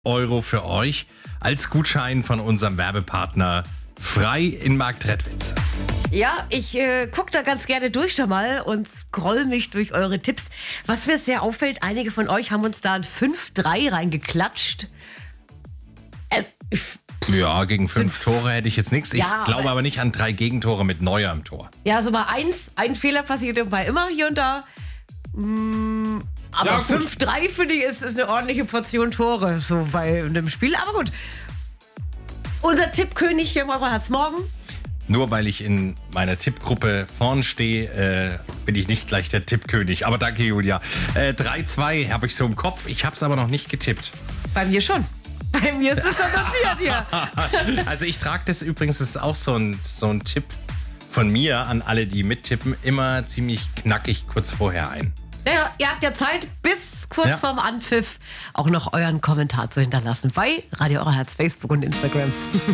Euro für euch als Gutschein von unserem Werbepartner Frei in Marktredwitz. Ja, ich gucke da ganz gerne durch schon mal und scroll mich durch eure Tipps. Was mir sehr auffällt, einige von euch haben uns da ein 5-3 reingeklatscht. Ja, gegen 5 Tore hätte ich jetzt nichts. Ich Ja, glaube aber nicht an 3 Gegentore mit Neuer im Tor. Ja, so mal ein Fehler passiert dabei immer hier und da. Aber Ja, gut. 5-3 finde ich ist eine ordentliche Portion Tore so bei einem Spiel. Aber gut. Unser Tippkönig hier im Herz morgen. Nur weil ich in meiner Tippgruppe vorn stehe, bin ich nicht gleich der Tippkönig. Aber danke, Julia. 3-2 habe ich so im Kopf. Ich habe es aber noch nicht getippt. Bei mir schon. Bei mir ist es schon notiert hier. Also ich trage das übrigens, das ist auch so ein Tipp von mir an alle, die mittippen, immer ziemlich knackig kurz vorher ein. Naja, ihr habt ja Zeit, bis kurz vorm Anpfiff auch noch euren Kommentar zu hinterlassen bei Radio Euer Herz, Facebook und Instagram.